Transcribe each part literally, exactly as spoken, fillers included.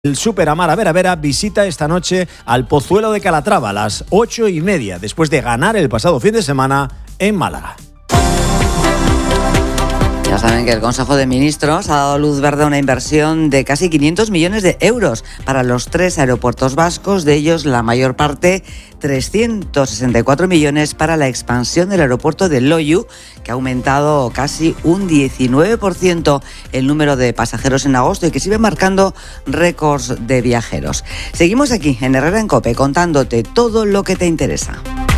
El Super Amara Vera Vera visita esta noche al Pozuelo de Calatrava a las ocho y media, después de ganar el pasado fin de semana en Málaga. Ya saben que el Consejo de Ministros ha dado luz verde a una inversión de casi quinientos millones de euros para los tres aeropuertos vascos, de ellos la mayor parte, trescientos sesenta y cuatro millones para la expansión del aeropuerto de Loiu, que ha aumentado casi un diecinueve por ciento el número de pasajeros en agosto y que sigue marcando récords de viajeros. Seguimos aquí en Herrera en COPE contándote todo lo que te interesa.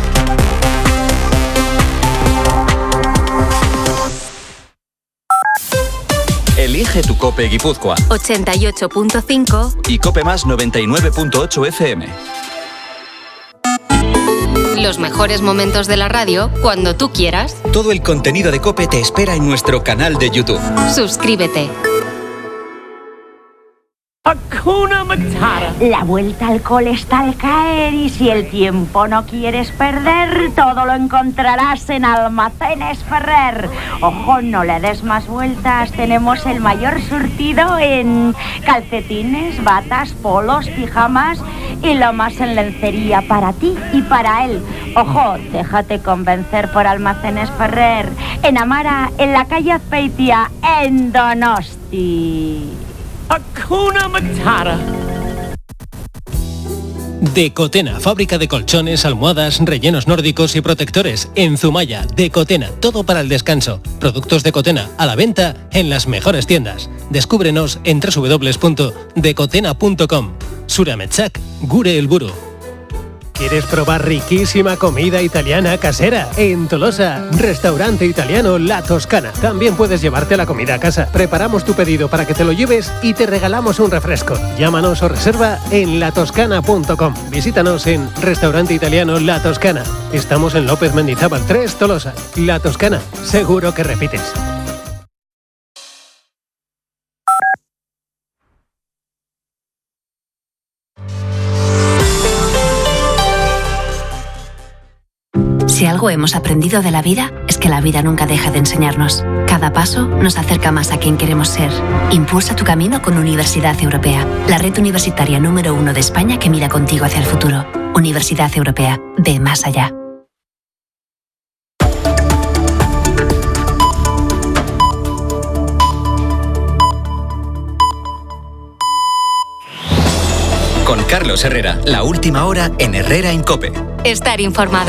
Elige tu COPE Guipúzcoa ochenta y ocho punto cinco y COPE Más noventa y nueve punto ocho F M. Los mejores momentos de la radio cuando tú quieras. Todo el contenido de COPE te espera en nuestro canal de YouTube. Suscríbete. Hakuna Matata. La vuelta al cole está al caer y si el tiempo no quieres perder, todo lo encontrarás en Almacenes Ferrer. Ojo, no le des más vueltas, tenemos el mayor surtido en calcetines, batas, polos, pijamas y lo más en lencería para ti y para él. Ojo, déjate convencer por Almacenes Ferrer, en Amara, en la calle Azpeitia, en Donosti. Hakuna Matata. Decotena, fábrica de colchones, almohadas, rellenos nórdicos y protectores. En Zumaya, Decotena, todo para el descanso. Productos Decotena a la venta en las mejores tiendas. Descúbrenos en doble u doble u doble u punto decotena punto com. Surametsak, gure helburu. ¿Quieres probar riquísima comida italiana casera? En Tolosa, restaurante italiano La Toscana. También puedes llevarte la comida a casa. Preparamos tu pedido para que te lo lleves y te regalamos un refresco. Llámanos o reserva en la toscana punto com. Visítanos en Restaurante Italiano La Toscana. Estamos en López Mendizábal tres, Tolosa. La Toscana, seguro que repites. Si algo hemos aprendido de la vida, es que la vida nunca deja de enseñarnos. Cada paso nos acerca más a quien queremos ser. Impulsa tu camino con Universidad Europea, la red universitaria número uno de España que mira contigo hacia el futuro. Universidad Europea, ve más allá. Con Carlos Herrera, la última hora en Herrera en COPE. Estar informado.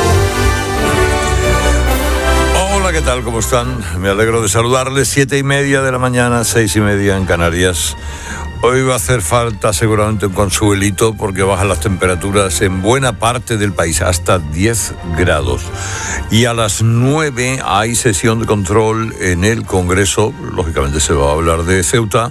Hola, ¿qué tal? ¿Cómo están? Me alegro de saludarles. Siete y media de la mañana, seis y media en Canarias. Hoy va a hacer falta seguramente un consuelito porque bajan las temperaturas en buena parte del país, hasta diez grados. Y a las nueve hay sesión de control en el Congreso. Lógicamente se va a hablar de Ceuta.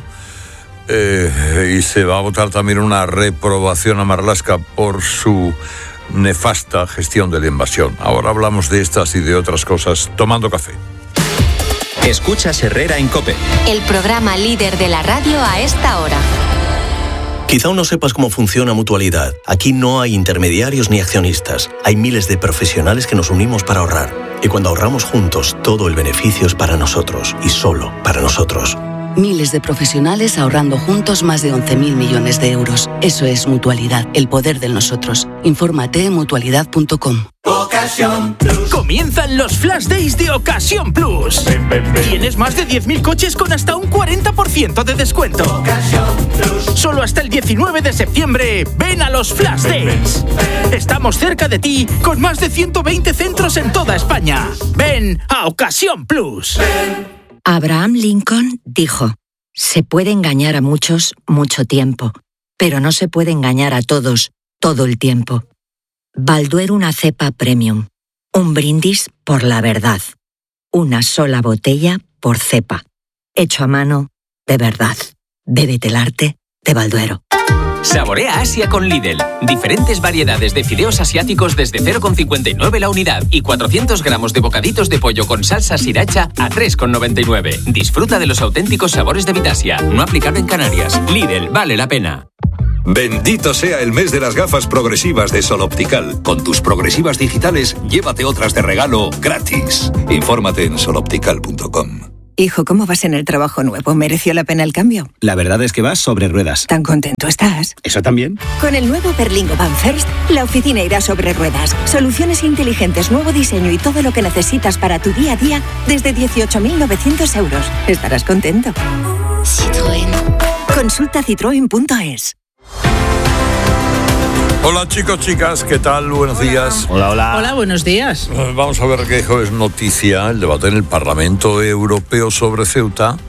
Eh, y se va a votar también una reprobación a Marlaska por su nefasta gestión de la invasión. Ahora hablamos de estas y de otras cosas tomando café. Escuchas Herrera en COPE, el programa líder de la radio a esta hora. Quizá aún no sepas cómo funciona Mutualidad. Aquí no hay intermediarios ni accionistas. Hay miles de profesionales que nos unimos para ahorrar. Y cuando ahorramos juntos, todo el beneficio es para nosotros y solo para nosotros. Miles de profesionales ahorrando juntos más de once mil millones de euros. Eso es Mutualidad, el poder del nosotros. Infórmate en mutualidad punto com. Ocasión Plus. Comienzan los Flash Days de Ocasión Plus. Ven, ven, ven. Tienes más de diez mil coches con hasta un cuarenta por ciento de descuento. Ocasión Plus. Solo hasta el diecinueve de septiembre. Ven a los Flash ven, Days. Ven, ven. Estamos cerca de ti con más de ciento veinte centros en toda España. Ven a Ocasión Plus. Ven. Abraham Lincoln dijo: se puede engañar a muchos mucho tiempo, pero no se puede engañar a todos todo el tiempo. Balduero una cepa premium. Un brindis por la verdad. Una sola botella por cepa. Hecho a mano de verdad. Bébete el arte de Balduero. Saborea Asia con Lidl. Diferentes variedades de fideos asiáticos desde cero coma cincuenta y nueve la unidad y cuatrocientos gramos de bocaditos de pollo con salsa sriracha a tres coma noventa y nueve. Disfruta de los auténticos sabores de Vitasia. No aplicado en Canarias. Lidl, vale la pena. Bendito sea el mes de las gafas progresivas de Sol Optical. Con tus progresivas digitales, llévate otras de regalo gratis. Infórmate en sol optical punto com. Hijo, ¿cómo vas en el trabajo nuevo? ¿Mereció la pena el cambio? La verdad es que vas sobre ruedas. ¿Tan contento estás? ¿Eso también? Con el nuevo Berlingo Van First, la oficina irá sobre ruedas. Soluciones inteligentes, nuevo diseño y todo lo que necesitas para tu día a día desde dieciocho mil novecientos euros. Estarás contento. Citroën. Consulta citroen punto es. Hola chicos, chicas, ¿qué tal? Buenos días. Hola, hola. Hola, buenos días. Vamos a ver qué es noticia el debate en el Parlamento Europeo sobre Ceuta,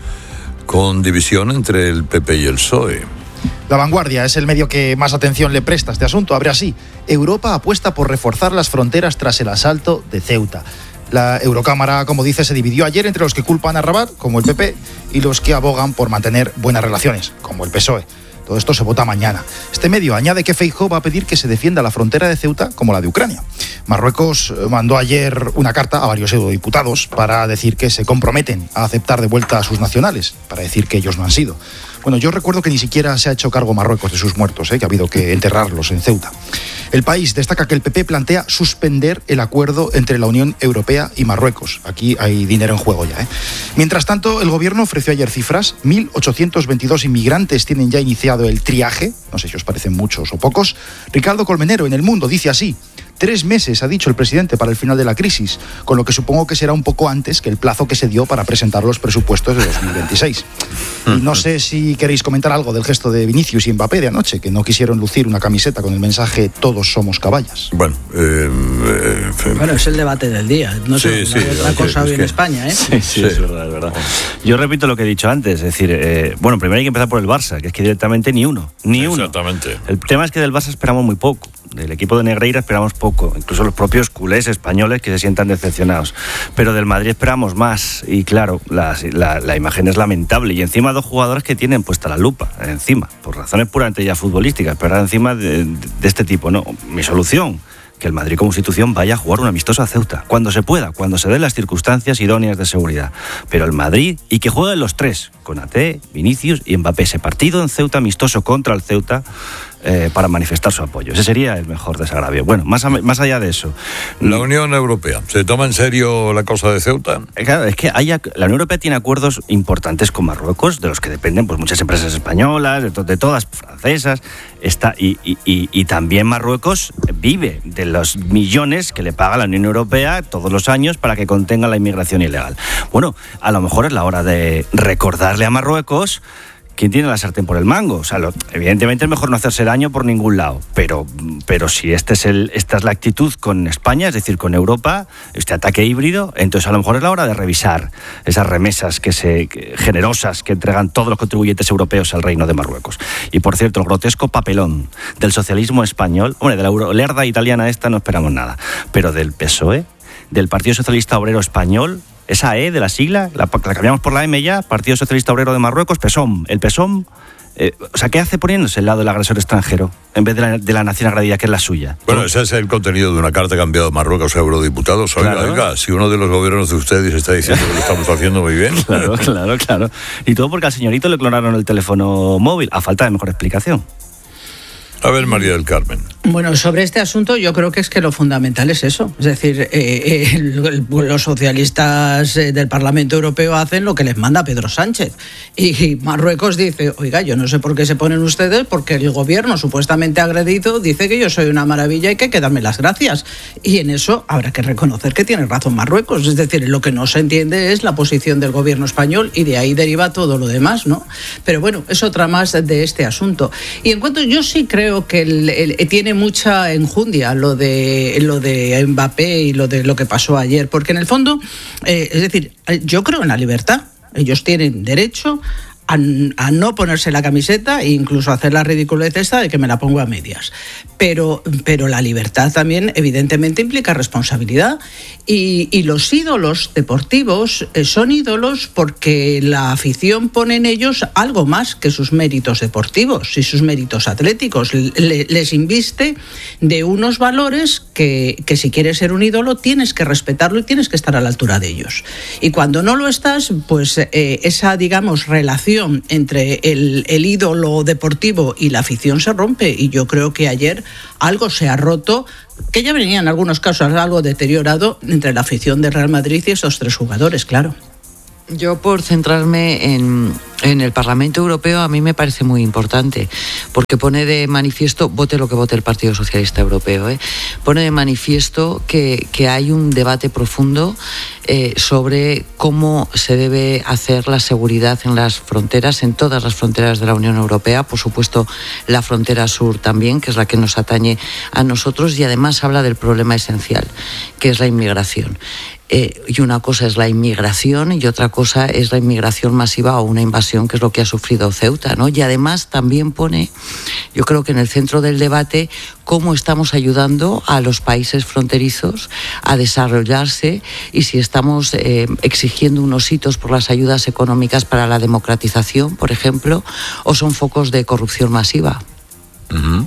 con división entre el P P y el P S O E. La Vanguardia es el medio que más atención le presta a este asunto. Abre así: Europa apuesta por reforzar las fronteras tras el asalto de Ceuta. La Eurocámara, como dice, se dividió ayer entre los que culpan a Rabat, como el P P, y los que abogan por mantener buenas relaciones, como el P S O E. Todo esto se vota mañana. Este medio añade que Feijóo va a pedir que se defienda la frontera de Ceuta como la de Ucrania. Marruecos mandó ayer una carta a varios eurodiputados para decir que se comprometen a aceptar de vuelta a sus nacionales, para decir que ellos no han sido. Bueno, yo recuerdo que ni siquiera se ha hecho cargo Marruecos de sus muertos, ¿eh? que ha habido que enterrarlos en Ceuta. El País destaca que el P P plantea suspender el acuerdo entre la Unión Europea y Marruecos. Aquí hay dinero en juego ya. ¿eh? Mientras tanto, el gobierno ofreció ayer cifras. mil ochocientos veintidós inmigrantes tienen ya iniciado el triaje. No sé si os parecen muchos o pocos. Ricardo Colmenero en El Mundo dice así: Tres meses, ha dicho el presidente, para el final de la crisis, con lo que supongo que será un poco antes que el plazo que se dio para presentar los presupuestos de dos mil veintiséis. Y no sé si queréis comentar algo del gesto de Vinicius y Mbappé de anoche, que no quisieron lucir una camiseta con el mensaje "Todos somos caballas". Bueno, eh, eh, bueno, es el debate del día. No sé, sí, sí, otra cosa hoy es en que... España, ¿eh? Sí, sí, sí, es verdad, es verdad. Yo repito lo que he dicho antes, es decir, eh, bueno, primero hay que empezar por el Barça, que es que directamente ni uno, ni uno. Exactamente. El tema es que del Barça esperamos muy poco. Del equipo de Negreira esperamos poco, incluso los propios culés españoles que se sientan decepcionados. Pero del Madrid esperamos más y claro, la, la, la imagen es lamentable y encima dos jugadores que tienen puesta la lupa, encima, por razones puramente ya futbolísticas, pero encima de, de este tipo, ¿no? Mi solución: que el Madrid como institución vaya a jugar un amistoso a Ceuta, cuando se pueda, cuando se den las circunstancias idóneas de seguridad. Pero el Madrid, y que jueguen los tres, Konaté, Vinicius y Mbappé, ese partido en Ceuta amistoso contra el Ceuta, eh, para manifestar su apoyo. Ese sería el mejor desagravio. Bueno, más, a, más allá de eso. La Unión Europea, ¿se toma en serio la cosa de Ceuta? Eh, claro, es que haya, la Unión Europea tiene acuerdos importantes con Marruecos, de los que dependen pues muchas empresas españolas, de, to, de todas francesas, está, y, y, y, y también Marruecos vive de los millones que le paga la Unión Europea todos los años para que contenga la inmigración ilegal. Bueno, a lo mejor es la hora de recordarle a Marruecos quién tiene la sartén por el mango. O sea, lo, evidentemente es mejor no hacerse daño por ningún lado, pero, pero si este es el, esta es la actitud con España, es decir, con Europa, este ataque híbrido, entonces a lo mejor es la hora de revisar esas remesas que se, que, generosas que entregan todos los contribuyentes europeos al Reino de Marruecos. Y por cierto, el grotesco papelón del socialismo español, hombre, de la eurolerda italiana esta no esperamos nada, pero del P S O E, del Partido Socialista Obrero Español, esa E de la sigla, la, la cambiamos por la M ya, Partido Socialista Obrero de Marruecos, P S O M. El P S O M, eh, o sea, ¿qué hace poniéndose el lado del agresor extranjero en vez de la, de la nación agredida, que es la suya? Bueno, ese es el contenido de una carta que ha enviado Marruecos a eurodiputados. Oiga, Claro. oiga, si uno de los gobiernos de ustedes está diciendo que lo estamos haciendo muy bien. Claro, claro, claro. Y todo porque al señorito le clonaron el teléfono móvil, a falta de mejor explicación. A ver, María del Carmen. Bueno, sobre este asunto yo creo que es que lo fundamental es eso. Es decir, eh, eh, el, los socialistas eh, del Parlamento Europeo hacen lo que les manda Pedro Sánchez. Y, y Marruecos dice, oiga, yo no sé por qué se ponen ustedes, porque el gobierno supuestamente agredido dice que yo soy una maravilla y que hay que darme las gracias. Y en eso habrá que reconocer que tiene razón Marruecos. Es decir, lo que no se entiende es la posición del gobierno español y de ahí deriva todo lo demás, ¿no? Pero bueno, es otra más de este asunto. Y en cuanto, yo sí creo que el, el, tiene mucha enjundia lo de lo de Mbappé y lo de lo que pasó ayer, porque en el fondo, eh, es decir, yo creo en la libertad. Ellos tienen derecho a, a no ponerse la camiseta e incluso hacer la ridiculez esta de que me la pongo a medias. Pero, pero la libertad también evidentemente implica responsabilidad y, y los ídolos deportivos eh, son ídolos porque la afición pone en ellos algo más que sus méritos deportivos y sus méritos atléticos. Le, les inviste de unos valores que, que si quieres ser un ídolo tienes que respetarlo y tienes que estar a la altura de ellos. Y cuando no lo estás, pues eh, esa, digamos, relación entre el, el ídolo deportivo y la afición se rompe, y yo creo que ayer algo se ha roto, que ya venía en algunos casos algo deteriorado entre la afición de Real Madrid y estos tres jugadores, claro. Yo, por centrarme en, en el Parlamento Europeo, a mí me parece muy importante, porque pone de manifiesto, vote lo que vote el Partido Socialista Europeo, ¿eh? pone de manifiesto que, que hay un debate profundo eh, sobre cómo se debe hacer la seguridad en las fronteras, en todas las fronteras de la Unión Europea, por supuesto la frontera sur también, que es la que nos atañe a nosotros, y además habla del problema esencial, que es la inmigración. Eh, y una cosa es la inmigración y otra cosa es la inmigración masiva o una invasión, que es lo que ha sufrido Ceuta, ¿no? Y además también pone, yo creo que en el centro del debate, cómo estamos ayudando a los países fronterizos a desarrollarse y si estamos eh, exigiendo unos hitos por las ayudas económicas para la democratización, por ejemplo, o son focos de corrupción masiva. Uh-huh.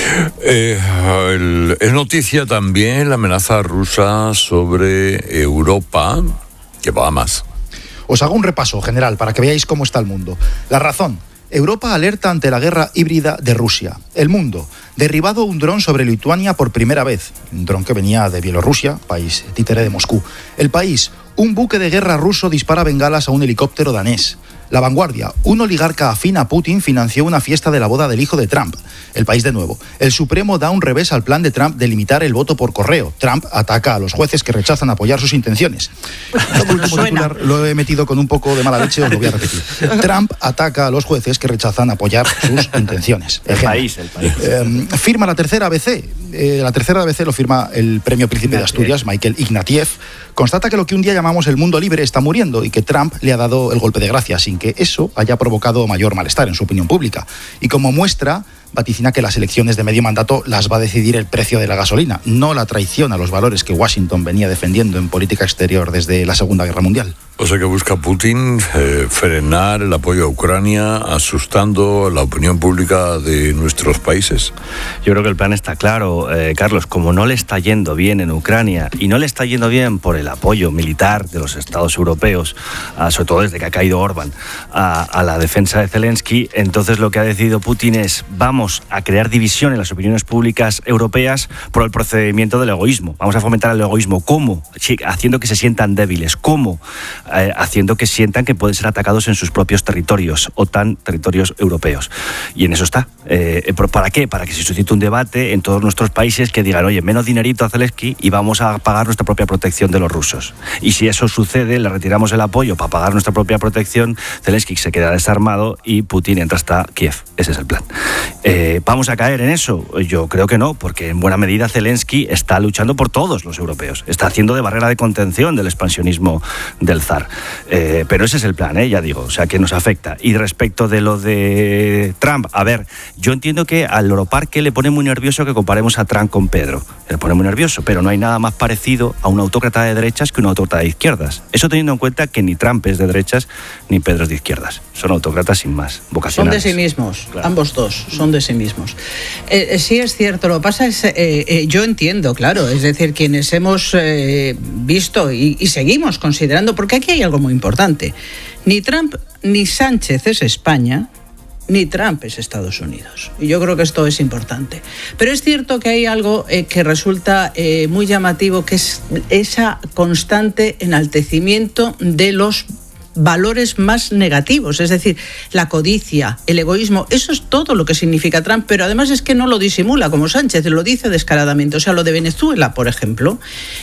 Eh, el, es noticia también la amenaza rusa sobre Europa, que va a más. Os hago un repaso general para que veáis cómo está el mundo. La razón: Europa alerta ante la guerra híbrida de Rusia. El mundo: derribado un dron sobre Lituania por primera vez. Un dron que venía de Bielorrusia, país títere de Moscú. El país: un buque de guerra ruso dispara bengalas a un helicóptero danés. La Vanguardia: un oligarca afín a Putin financió una fiesta de la boda del hijo de Trump. El País de nuevo: el Supremo da un revés al plan de Trump de limitar el voto por correo. Trump ataca a los jueces que rechazan apoyar sus intenciones. Como titular lo he metido con un poco de mala leche, os lo voy a repetir. Trump ataca a los jueces que rechazan apoyar sus intenciones. El país, el país. Eh, firma la tercera A B C. Eh, la tercera A B C lo firma el premio Príncipe de Asturias, Michael Ignatieff. Constata que lo que un día llamamos el mundo libre está muriendo y que Trump le ha dado el golpe de gracia, sin que eso haya provocado mayor malestar en su opinión pública. Y como muestra, vaticina que las elecciones de medio mandato las va a decidir el precio de la gasolina, no la traición a los valores que Washington venía defendiendo en política exterior desde la Segunda Guerra Mundial. O sea que busca Putin eh, frenar el apoyo a Ucrania, asustando la opinión pública de nuestros países. Yo creo que el plan está claro, eh, Carlos. Como no le está yendo bien en Ucrania y no le está yendo bien por el apoyo militar de los Estados europeos, ah, sobre todo desde que ha caído Orbán, a, a la defensa de Zelensky, entonces lo que ha decidido Putin es: vamos a crear división en las opiniones públicas europeas por el procedimiento del egoísmo. Vamos a fomentar el egoísmo. ¿Cómo? Sí, haciendo que se sientan débiles. ¿Cómo? Eh, haciendo que sientan que pueden ser atacados en sus propios territorios, OTAN, territorios europeos. Y en eso está. Eh, ¿Para qué? Para que se suscite un debate en todos nuestros países que digan: oye, menos dinerito a Zelensky y vamos a pagar nuestra propia protección de los rusos. Y si eso sucede, le retiramos el apoyo para pagar nuestra propia protección, Zelensky se queda desarmado y Putin entra hasta Kiev. Ese es el plan. Eh, ¿Vamos a caer en eso? Yo creo que no, porque en buena medida Zelensky está luchando por todos los europeos. Está haciendo de barrera de contención del expansionismo del zar. Eh, pero ese es el plan, ¿eh? Ya digo, o sea, que nos afecta. Y respecto de lo de Trump, a ver, yo entiendo que al Loroparque le pone muy nervioso que comparemos a Trump con Pedro. Le pone muy nervioso, pero no hay nada más parecido a un autócrata de derechas que un autócrata de izquierdas. Eso teniendo en cuenta que ni Trump es de derechas ni Pedro es de izquierdas. Son autócratas sin más, vocacionales. Son de sí mismos, claro. Ambos dos son de sí mismos. Eh, eh, sí es cierto, lo que pasa es, eh, eh, yo entiendo, claro, es decir, quienes hemos eh, visto y, y seguimos considerando, porque aquí hay algo muy importante: ni Trump ni Sánchez es España, ni Trump es Estados Unidos. Y yo creo que esto es importante. Pero es cierto que hay algo eh, que resulta eh, muy llamativo, que es esa constante enaltecimiento de los valores más negativos, es decir, la codicia, el egoísmo. Eso es todo lo que significa Trump, pero además es que no lo disimula como Sánchez, lo dice descaradamente. O sea, lo de Venezuela, por ejemplo,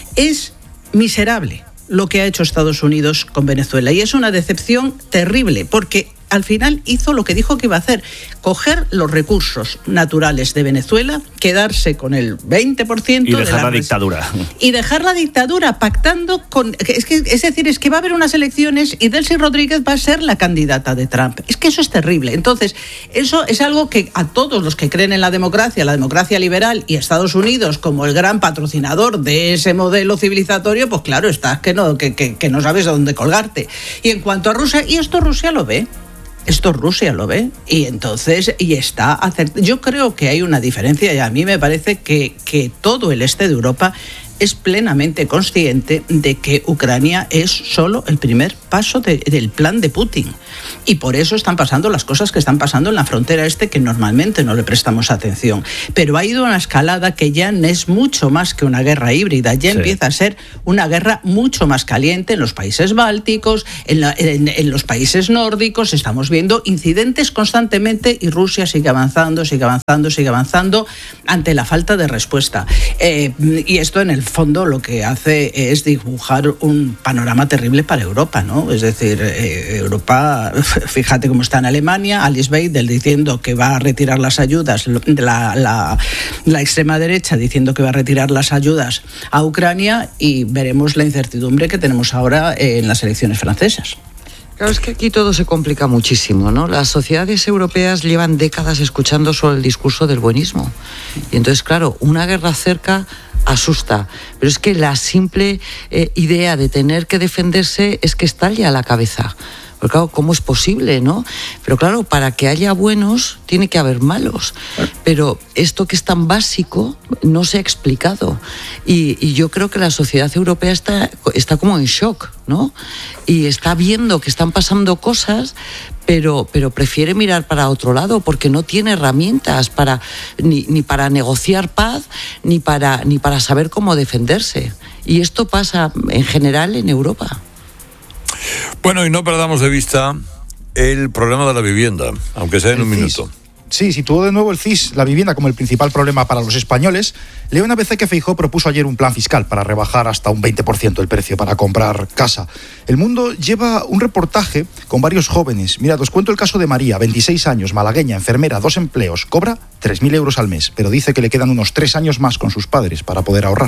es miserable lo que ha hecho Estados Unidos con Venezuela, y es una decepción terrible, porque al final hizo lo que dijo que iba a hacer: coger los recursos naturales de Venezuela, quedarse con el veinte por ciento y dejar de la, la dictadura. Y dejar la dictadura pactando con... Es, que, es decir, es que va a haber unas elecciones y Delcy Rodríguez va a ser la candidata de Trump. Es que eso es terrible. Entonces, eso es algo que a todos los que creen en la democracia, la democracia liberal, y Estados Unidos como el gran patrocinador de ese modelo civilizatorio, pues claro, estás que no, que, que, que no sabes dónde colgarte. Y en cuanto a Rusia, y esto Rusia lo ve, Esto Rusia lo ve, y entonces y está acert... Yo creo que hay una diferencia, y a mí me parece que, que todo el este de Europa es plenamente consciente de que Ucrania es solo el primer paso de, del plan de Putin. Y por eso están pasando las cosas que están pasando en la frontera este, que normalmente no le prestamos atención. Pero ha ido a una escalada que ya es mucho más que una guerra híbrida, ya sí. empieza a ser una guerra mucho más caliente en los países bálticos, en, la, en, en los países nórdicos. Estamos viendo incidentes constantemente y Rusia sigue avanzando, sigue avanzando, sigue avanzando ante la falta de respuesta. Eh, y esto en el fondo lo que hace es dibujar un panorama terrible para Europa, ¿no? Es decir, eh, Europa, fíjate cómo está en Alemania, Alice Weidel diciendo que va a retirar las ayudas, la, la, la extrema derecha diciendo que va a retirar las ayudas a Ucrania, y veremos la incertidumbre que tenemos ahora en las elecciones francesas. Claro, es que aquí todo se complica muchísimo, ¿no? Las sociedades europeas llevan décadas escuchando solo el discurso del buenismo. Y entonces, claro, una guerra cerca asusta, pero es que la simple eh, idea de tener que defenderse es que estalle a la cabeza. Porque claro, ¿cómo es posible, no? Pero claro, para que haya buenos, tiene que haber malos. Pero esto que es tan básico no se ha explicado. Y, y yo creo que la sociedad europea está, está como en shock, ¿no? Y está viendo que están pasando cosas, pero, pero prefiere mirar para otro lado porque no tiene herramientas para, ni, ni para negociar paz, ni para, ni para saber cómo defenderse. Y esto pasa en general en Europa. Bueno, y no perdamos de vista el problema de la vivienda, aunque sea en un minuto. Sí, situó de nuevo el C I S la vivienda como el principal problema para los españoles. Leona Beceque Feijóo propuso ayer un plan fiscal para rebajar hasta un veinte por ciento el precio para comprar casa. El Mundo lleva un reportaje con varios jóvenes. Mirad, os cuento el caso de María, veintiséis años, malagueña, enfermera, dos empleos. Cobra tres mil euros al mes, pero dice que le quedan unos tres años más con sus padres para poder ahorrar.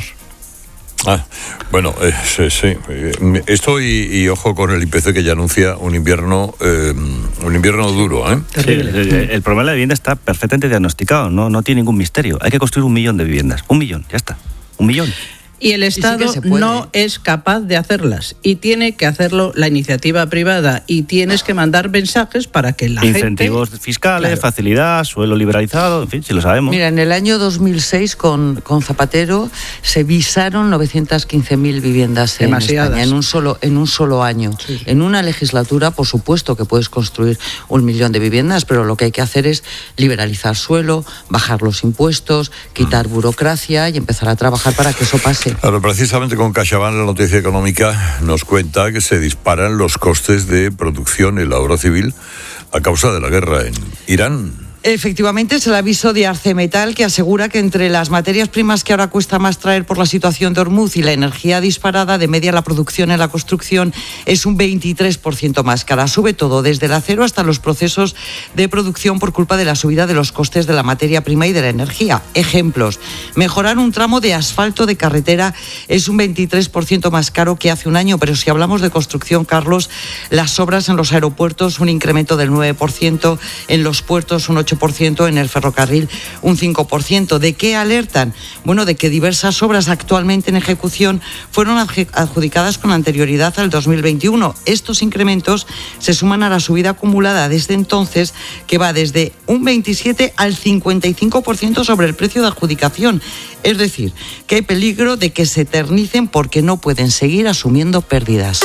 Ah, bueno, eh, sí, sí. Esto y, y ojo con el I P C que ya anuncia un invierno eh, un invierno duro, ¿eh? Sí, el, el problema de la vivienda está perfectamente diagnosticado, no, no tiene ningún misterio. Hay que construir un millón de viviendas, un millón, ya está, un millón. Y el Estado y sí no es capaz de hacerlas, y tiene que hacerlo la iniciativa privada, y tienes que mandar mensajes para que la Incentivos gente... Incentivos fiscales, claro. Facilidad, suelo liberalizado, en fin, si lo sabemos. Mira, en el año dos mil seis con, con Zapatero se visaron novecientas quince mil viviendas en Demasiadas. España en un solo, en un solo año. Sí. En una legislatura, por supuesto que puedes construir un millón de viviendas, pero lo que hay que hacer es liberalizar suelo, bajar los impuestos, quitar mm. burocracia y empezar a trabajar para que eso pase. Claro, precisamente con CaixaBank, la noticia económica nos cuenta que se disparan los costes de producción en la obra civil a causa de la guerra en Irán. Efectivamente, es el aviso de Arcemetal, que asegura que entre las materias primas que ahora cuesta más traer por la situación de Hormuz y la energía disparada, de media la producción en la construcción es un veintitrés por ciento más cara. Sube todo, desde el acero hasta los procesos de producción, por culpa de la subida de los costes de la materia prima y de la energía. Ejemplos: mejorar un tramo de asfalto de carretera es un veintitrés por ciento más caro que hace un año, pero si hablamos de construcción, Carlos, las obras en los aeropuertos, un incremento del nueve por ciento, en los puertos un ocho por ciento, en el ferrocarril un cinco por ciento. ¿De qué alertan? Bueno, de que diversas obras actualmente en ejecución fueron adjudicadas con anterioridad al dos mil veintiuno. Estos incrementos se suman a la subida acumulada desde entonces, que va desde un veintisiete al cincuenta y cinco por ciento sobre el precio de adjudicación. Es decir, que hay peligro de que se eternicen porque no pueden seguir asumiendo pérdidas.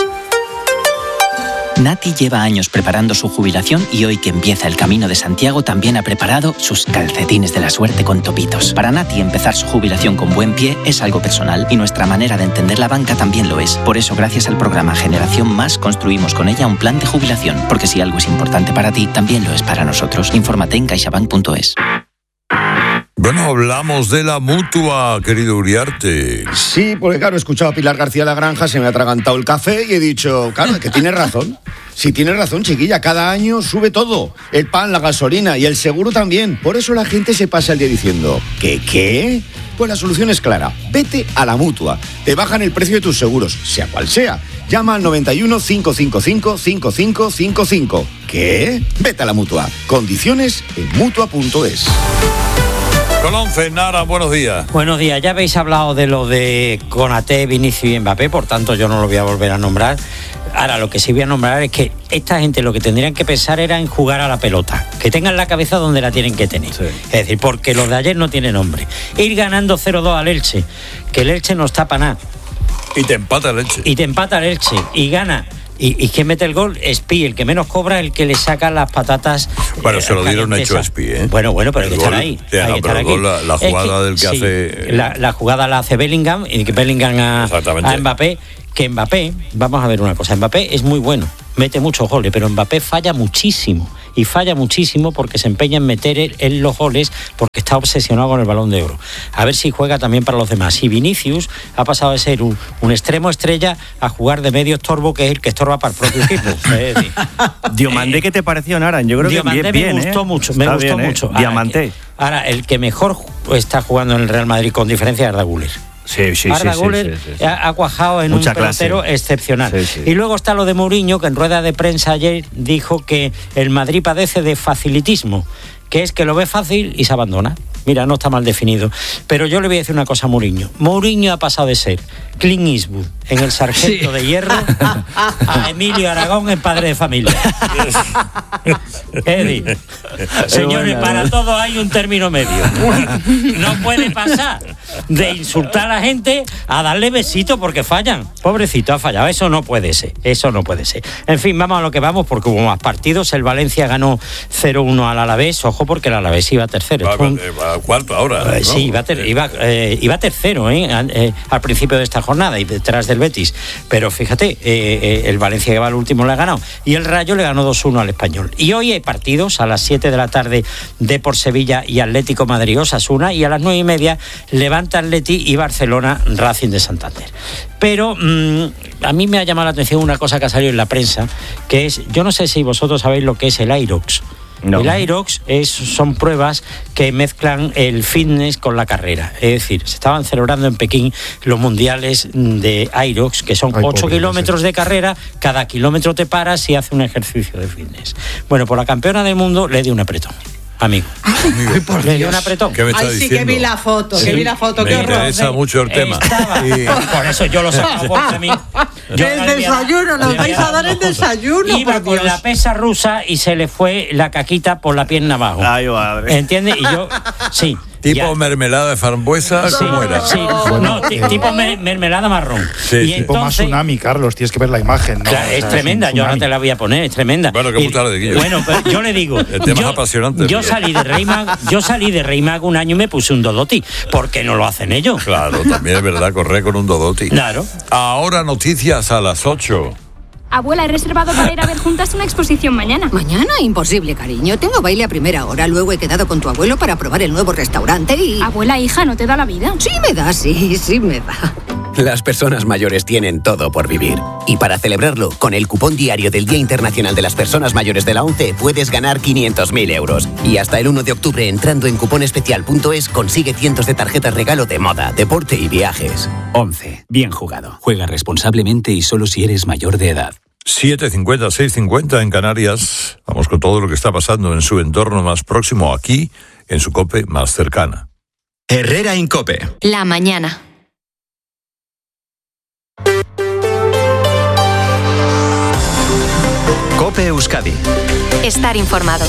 Nati lleva años preparando su jubilación y hoy que empieza el Camino de Santiago también ha preparado sus calcetines de la suerte con topitos. Para Nati, empezar su jubilación con buen pie es algo personal y nuestra manera de entender la banca también lo es. Por eso, gracias al programa Generación Más, construimos con ella un plan de jubilación, porque si algo es importante para ti, también lo es para nosotros. Infórmate en caixabank punto es. Bueno, hablamos de la Mutua, querido Uriarte. Sí, porque claro, he escuchado a Pilar García La Granja, se me ha atragantado el café y he dicho, claro, que tienes razón. Sí, tienes razón, chiquilla, cada año sube todo. El pan, la gasolina y el seguro también. Por eso la gente se pasa el día diciendo, ¿qué, qué? Pues la solución es clara. Vete a la Mutua. Te bajan el precio de tus seguros, sea cual sea. Llama al noventa y uno, cinco cinco cinco, cinco cinco cinco cinco. ¿Qué? Vete a la Mutua. Condiciones en mutua punto es. Con once, Nara, buenos días. Buenos días, ya habéis hablado de lo de Konaté, Vinicius y Mbappé, por tanto yo no lo voy a volver a nombrar. Ahora, lo que sí voy a nombrar es que esta gente lo que tendrían que pensar era en jugar a la pelota, que tengan la cabeza donde la tienen que tener. Sí. Es decir, porque los de ayer no tienen nombre. Ir ganando cero dos al Elche, que el Elche no está para nada. Y te empata el Elche. Y te empata el Elche, y gana. Y, y quien mete el gol, Espi, el que menos cobra, el que le saca las patatas. Bueno, eh, se lo dieron hecho a Espi, ¿eh? Bueno, bueno, pero hay que estar ahí. Sí, hay no, que pero estar el gol, aquí. la, la jugada que, del que sí, hace. La, la jugada la hace Bellingham, y que Bellingham a, a Mbappé. Que Mbappé, vamos a ver una cosa, Mbappé es muy bueno, mete muchos goles, pero Mbappé falla muchísimo. Y falla muchísimo porque se empeña en meter en los goles porque está obsesionado con el Balón de Oro. A ver si juega también para los demás. Y Vinicius ha pasado de ser un, un extremo estrella a jugar de medio estorbo, que es el que estorba para el propio equipo. Es decir, Diomandé, ¿qué te pareció, Naran? Yo creo Diomandé que bien, me gustó ¿eh? mucho, me Está gustó bien, mucho. ¿eh? Diamante. Ahora, ahora, el que mejor está jugando en el Real Madrid con diferencia es Arda Güler. Sí, sí, Arda sí, Güler sí, sí, sí. ha, ha cuajado en Mucha un pelotero clase. excepcional. Sí, sí. Y luego está lo de Mourinho, que en rueda de prensa ayer dijo que el Madrid padece de facilitismo, que es que lo ve fácil y se abandona. Mira, no está mal definido. Pero yo le voy a decir una cosa a Mourinho. Mourinho ha pasado de ser Clint Eastwood en El Sargento sí. de Hierro a Emilio Aragón en Padre de Familia. Eddie, señores, para todo hay un término medio. No puede pasar de insultar a la gente a darle besitos porque fallan. Pobrecito, ha fallado. Eso no puede ser. Eso no puede ser. En fin, vamos a lo que vamos, porque hubo más partidos. El Valencia ganó cero uno al Alavés. Ojo, porque el Alavés iba tercero. Va, va, va cuarto ahora. ¿no? Sí, iba, ter, iba, eh, iba tercero ¿eh? Al, eh, al principio de esta jornada y detrás del Betis. Pero fíjate, eh, eh, el Valencia que va al último le ha ganado. Y el Rayo le ganó dos uno al Español. Y hoy hay partidos a las siete de la tarde, Depor Sevilla y Atlético Madrid Osasuna, y a las nueve y media Levante Atleti y Barcelona Racing de Santander. Pero mmm, a mí me ha llamado la atención una cosa que ha salido en la prensa, que es, yo no sé si vosotros sabéis lo que es el Aerox. No. El Aerox es, son pruebas que mezclan el fitness con la carrera. Es decir, se estaban celebrando en Pekín los mundiales de Aerox, que son ocho kilómetros de carrera, cada kilómetro te paras y haces un ejercicio de fitness. Bueno, por la campeona del mundo le dio un apretón. Amigo. Ay, por le dio un apretón. ¿Qué me está Ay, sí, diciendo? que vi la foto, Sí, que vi la foto, me qué horror. interesa Sí. mucho el tema. Estaba, Y- por eso yo lo sacaba porque a mí. Yo El desayuno, nos vais a dar el desayuno, Iba por con Dios. la pesa rusa y se le fue la caquita por la pierna abajo. Ay, madre. ¿Entiendes? Y yo, sí. Tipo ya. mermelada de frambuesa, Sí, ¿cómo era? sí, no, t- tipo me- mermelada marrón. Sí, y sí. Tipo más entonces, tsunami, Carlos, tienes que ver la imagen, ¿no? claro, O sea, es tremenda, un yo ahora tsunami. te la voy a poner, es tremenda. Bueno, qué Y- putada de Guillo. Bueno, pero yo le digo, El tema yo, es apasionante. yo salí de Rey Mago, yo salí de Rey Mago un año y me puse un Dodoti. ¿Por qué no lo hacen ellos? Claro, también es verdad, correr con un Dodoti. Claro. Ahora noticias a las ocho. Abuela, he reservado para ir a ver juntas una exposición mañana. Mañana, imposible, cariño. Tengo baile a primera hora. Luego he quedado con tu abuelo para probar el nuevo restaurante y... Abuela, hija, ¿no te da la vida? Sí me da, sí, sí me da. Las personas mayores tienen todo por vivir. Y para celebrarlo, con el cupón diario del Día Internacional de las Personas Mayores de la ONCE puedes ganar quinientos mil euros. Y hasta el uno de octubre, entrando en cuponespecial punto es, consigue cientos de tarjetas regalo de moda, deporte y viajes. ONCE. Bien jugado. Juega responsablemente y solo si eres mayor de edad. siete cincuenta, seis cincuenta en Canarias. Vamos con todo lo que está pasando en su entorno más próximo, aquí, en su COPE más cercana. Herrera Incope. La mañana. COPE Euskadi. Estar informado.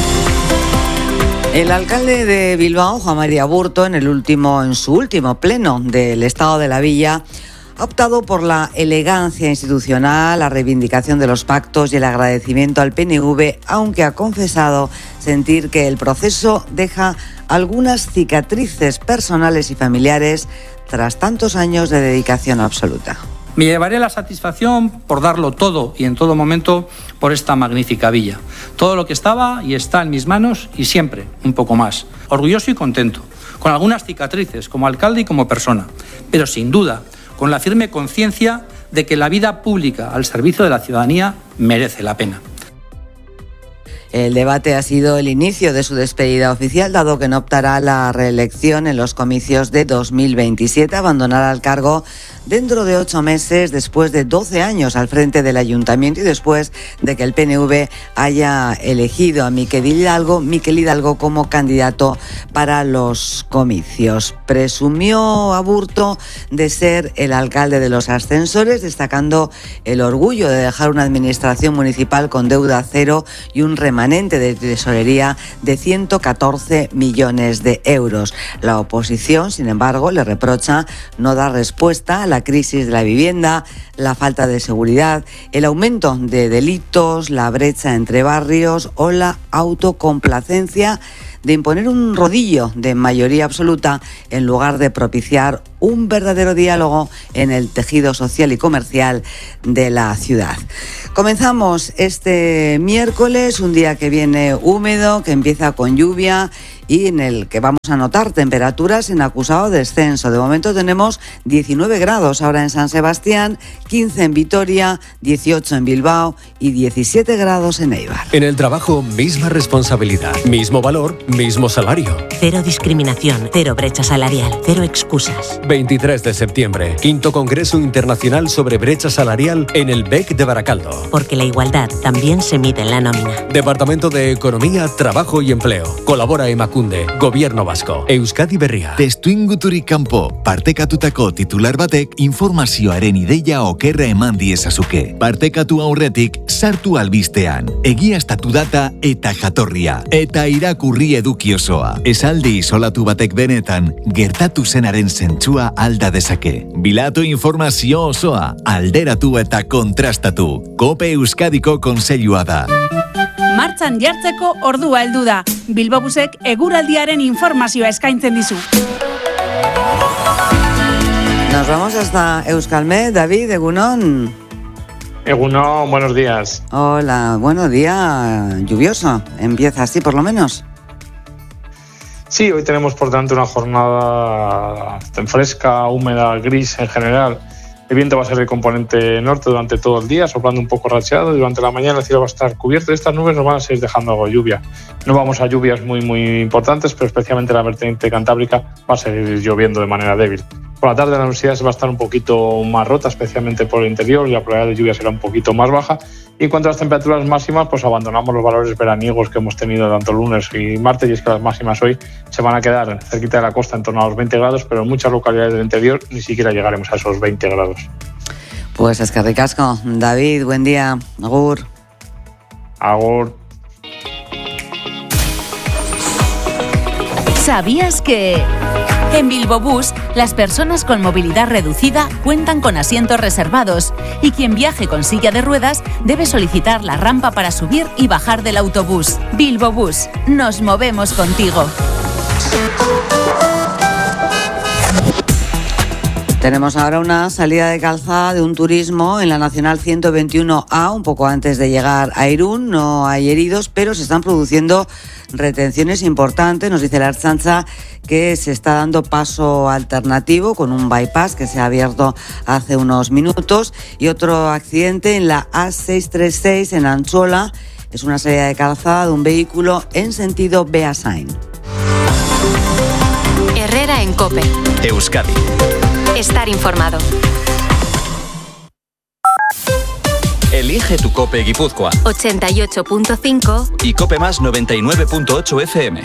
El alcalde de Bilbao, Juan María Burto, en el último, en su último pleno del Estado de la Villa, ha optado por la elegancia institucional, la reivindicación de los pactos y el agradecimiento al P N V, aunque ha confesado sentir que el proceso deja algunas cicatrices personales y familiares tras tantos años de dedicación absoluta. Me llevaré la satisfacción por darlo todo y en todo momento por esta magnífica villa. Todo lo que estaba y está en mis manos y siempre un poco más. Orgulloso y contento, con algunas cicatrices como alcalde y como persona, pero sin duda con la firme conciencia de que la vida pública al servicio de la ciudadanía merece la pena. El debate ha sido el inicio de su despedida oficial, dado que no optará a la reelección en los comicios de dos mil veintisiete. Abandonará el cargo dentro de ocho meses, después de doce años al frente del ayuntamiento y después de que el P N V haya elegido a Miquel Hidalgo, Miquel Hidalgo como candidato para los comicios. Presumió Aburto de ser el alcalde de los ascensores, destacando el orgullo de dejar una administración municipal con deuda cero y un remanente de tesorería de ciento catorce millones de euros. La oposición, sin embargo, le reprocha no dar respuesta a la crisis de la vivienda, la falta de seguridad, el aumento de delitos, la brecha entre barrios o la autocomplacencia de imponer un rodillo de mayoría absoluta en lugar de propiciar un verdadero diálogo en el tejido social y comercial de la ciudad. Comenzamos este miércoles, un día que viene húmedo, que empieza con lluvia y en el que vamos a notar temperaturas en acusado descenso. De momento tenemos diecinueve grados ahora en San Sebastián, quince en Vitoria, dieciocho en Bilbao y diecisiete grados en Eibar. En el trabajo, misma responsabilidad, mismo valor, mismo salario. Cero discriminación, cero brecha salarial, cero excusas. veintitrés de septiembre, quinto Congreso Internacional sobre Brecha Salarial en el B E C de Baracaldo. Porque la igualdad también se mide en la nómina. Departamento de Economía, Trabajo y Empleo. Colabora Emakunde, Gobierno Vasco, Euskadi Berria. Testuinguturik kanpo, partekatutako titular batek informazioaren ideia okerra eman diezazuke. Partekatu aurretik, sartu albistean. Egiaztatu data eta jatorria. Eta irakurri eduki osoa. Esaldi isolatu batek benetan, gertatu zenaren zentzua alda dezake. Bilatu informazio osoa, alderatu eta kontrastatu. Kope Euskadiko konseilua da. Martxan jartzeko ordua heldu da. Bilbobusek eguraldiaren informazioa eskaintzen dizu. Nos vamos hasta Euskalmet. David, Egunon. Egunon, buenos días. Hola, buenos días. Lluvioso. Empieza así, por lo menos. Sí, hoy tenemos por delante una jornada fresca, húmeda, gris en general. El viento va a ser de componente norte durante todo el día, soplando un poco racheado. Durante la mañana el cielo va a estar cubierto y estas nubes nos van a seguir dejando algo de lluvia. No vamos a lluvias muy, muy importantes, pero especialmente en la vertiente cantábrica va a seguir lloviendo de manera débil. Por la tarde la nubosidad va a estar un poquito más rota, especialmente por el interior, y la probabilidad de lluvia será un poquito más baja. Y en cuanto a las temperaturas máximas, pues abandonamos los valores veraniegos que hemos tenido tanto lunes y martes, y es que las máximas hoy se van a quedar cerquita de la costa en torno a los veinte grados, pero en muchas localidades del interior ni siquiera llegaremos a esos veinte grados. Pues es que ricasco. David, buen día. Agur. Agur. ¿Sabías que...? En Bilbobús, las personas con movilidad reducida cuentan con asientos reservados y quien viaje con silla de ruedas debe solicitar la rampa para subir y bajar del autobús. Bilbobús, nos movemos contigo. Tenemos ahora una salida de calzada de un turismo en la Nacional ciento veintiuno A, un poco antes de llegar a Irún. No hay heridos, pero se están produciendo retenciones importantes. Nos dice la Ertzaintza que se está dando paso alternativo con un bypass que se ha abierto hace unos minutos. Y otro accidente en la A seiscientos treinta y seis en Antxola. Es una salida de calzada de un vehículo en sentido Beasain. Herrera en COPE. Euskadi. Estar informado. Elige tu COPE Guipúzcoa. ochenta y ocho punto cinco y COPE Más noventa y nueve punto ocho F M.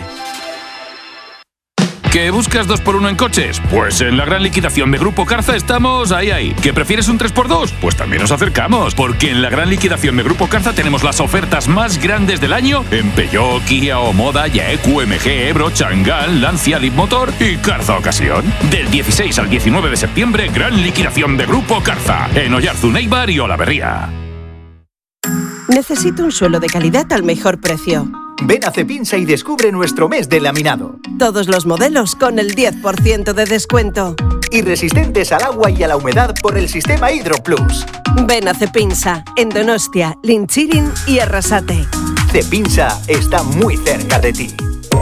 ¿Que buscas dos por uno en coches? Pues en la gran liquidación de Grupo Carza estamos ahí, ahí. ¿Que prefieres un tres por dos? Pues también nos acercamos, porque en la gran liquidación de Grupo Carza tenemos las ofertas más grandes del año en Peugeot, Kia, Omoda, Yaeku, M G, Ebro, Chang'an, Lancia, Leapmotor y Carza Ocasión. Del dieciséis al diecinueve de septiembre, gran liquidación de Grupo Carza en Oyarzun, Eibar y Olaberría. Necesito un suelo de calidad al mejor precio. Ven a Cepinsa y descubre nuestro mes de laminado. Todos los modelos con el diez por ciento de descuento. Y resistentes al agua y a la humedad por el sistema Hydro Plus. Ven a Cepinsa, en Donostia, Linchirin y Arrasate. Cepinsa está muy cerca de ti.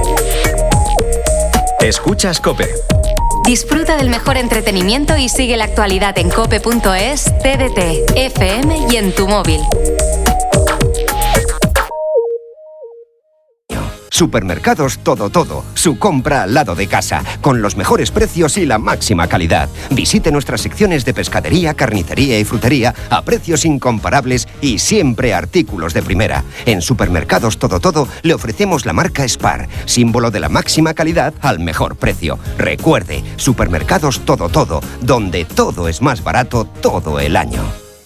Escuchas COPE. Disfruta del mejor entretenimiento y sigue la actualidad en cope punto es, T D T, F M y en tu móvil. Supermercados Todo Todo, su compra al lado de casa, con los mejores precios y la máxima calidad. Visite nuestras secciones de pescadería, carnicería y frutería a precios incomparables y siempre artículos de primera. En Supermercados Todo Todo le ofrecemos la marca Spar, símbolo de la máxima calidad al mejor precio. Recuerde, Supermercados Todo Todo, donde todo es más barato todo el año.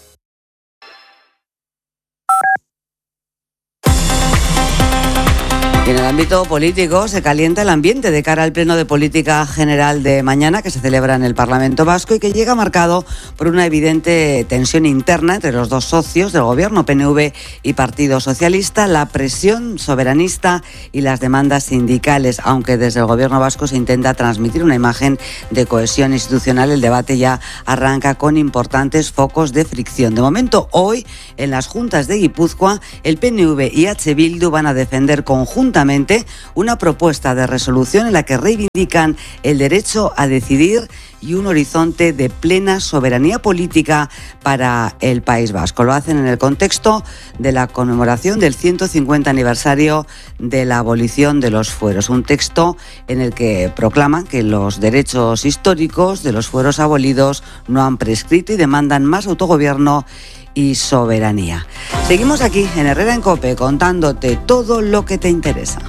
En el ámbito político se calienta el ambiente de cara al Pleno de Política General de mañana, que se celebra en el Parlamento Vasco y que llega marcado por una evidente tensión interna entre los dos socios del gobierno, P N V y Partido Socialista, la presión soberanista y las demandas sindicales. Aunque desde el gobierno vasco se intenta transmitir una imagen de cohesión institucional, el debate ya arranca con importantes focos de fricción. De momento, hoy, en las juntas de Guipúzcoa, el P N V y H. Bildu van a defender conjuntamente una propuesta de resolución en la que reivindican el derecho a decidir y un horizonte de plena soberanía política para el País Vasco. Lo hacen en el contexto de la conmemoración del ciento cincuenta aniversario de la abolición de los fueros, un texto en el que proclaman que los derechos históricos de los fueros abolidos no han prescrito y demandan más autogobierno y soberanía. Seguimos aquí en Herrera en COPE contándote todo lo que te interesa.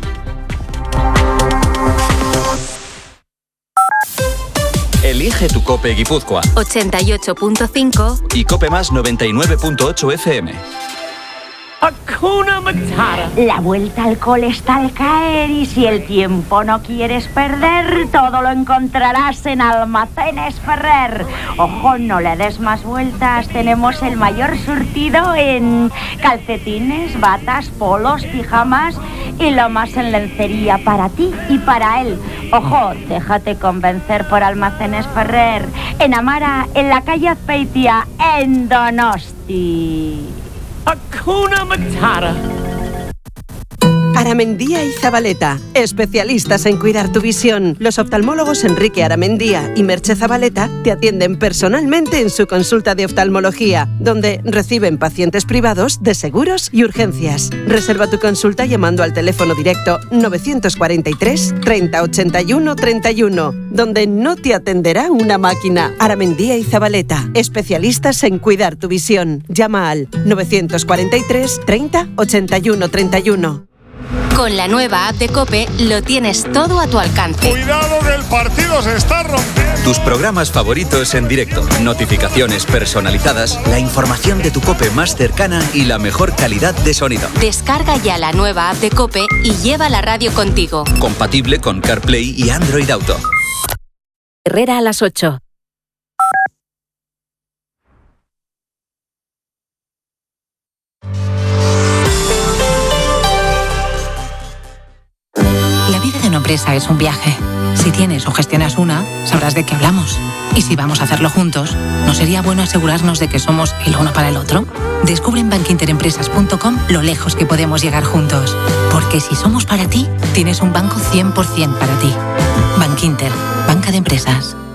Elige tu COPE Guipúzcoa. ochenta y ocho punto cinco Y COPE Más noventa y nueve punto ocho F M. Hakuna Matata. La vuelta al cole está al caer y si el tiempo no quieres perder, todo lo encontrarás en Almacenes Ferrer. Ojo, no le des más vueltas, tenemos el mayor surtido en calcetines, batas, polos, pijamas y lo más en lencería para ti y para él. Ojo, déjate convencer por Almacenes Ferrer, en Amara, en la calle Azpeitia, en Donosti. Hakuna Matata. Aramendía y Zabaleta, especialistas en cuidar tu visión. Los oftalmólogos Enrique Aramendía y Merche Zabaleta te atienden personalmente en su consulta de oftalmología, donde reciben pacientes privados de seguros y urgencias. Reserva tu consulta llamando al teléfono directo novecientos cuarenta y tres, treinta, ochenta y uno, treinta y uno, donde no te atenderá una máquina. Aramendía y Zabaleta, especialistas en cuidar tu visión. Llama al novecientos cuarenta y tres, treinta, ochenta y uno, treinta y uno. Con la nueva app de COPE lo tienes todo a tu alcance. ¡Cuidado que el partido se está rompiendo! Tus programas favoritos en directo, notificaciones personalizadas, la información de tu COPE más cercana y la mejor calidad de sonido. Descarga ya la nueva app de COPE y lleva la radio contigo. Compatible con CarPlay y Android Auto. Herrera a las ocho. Una empresa es un viaje. Si tienes o gestionas una, sabrás de qué hablamos. Y si vamos a hacerlo juntos, ¿no sería bueno asegurarnos de que somos el uno para el otro? Descubre en bankinterempresas punto com lo lejos que podemos llegar juntos. Porque si somos para ti, tienes un banco cien por ciento para ti. Bankinter, banca de empresas.